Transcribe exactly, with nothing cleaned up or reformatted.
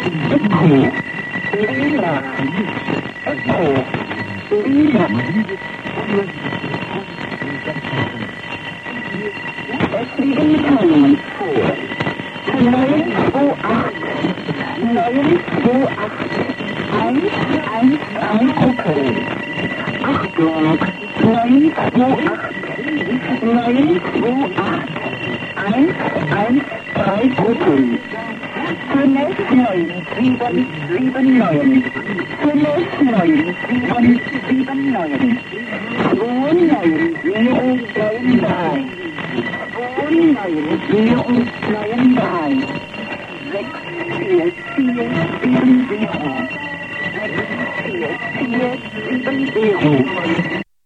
Echo, Lila, Echo, Lila. Es liegen Zahlen vor. neun zwei acht, neun zwei acht, eins eins eins Opel. Achtung, neun zwei acht, neun zwei acht, eins eins drei Opel. Zunächst neun sieben sieben neun. Zunächst neun sieben sieben neun. zwei neun vier neun drei. zwei neun vier neun drei. sechs vier vier sieben sieben. sechs vier vier sieben sieben.